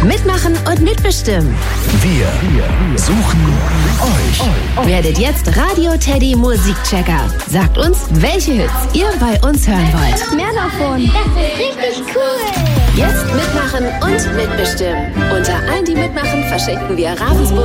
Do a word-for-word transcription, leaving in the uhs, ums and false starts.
Mitmachen und mitbestimmen. Wir suchen euch. Werdet jetzt Radio Teddy Musikchecker. Sagt uns, welche Hits ihr bei uns hören wollt. Mehr davon. Das wird richtig cool. Jetzt mitmachen und mitbestimmen. Unter allen, die mitmachen, verschenken wir Ravensburg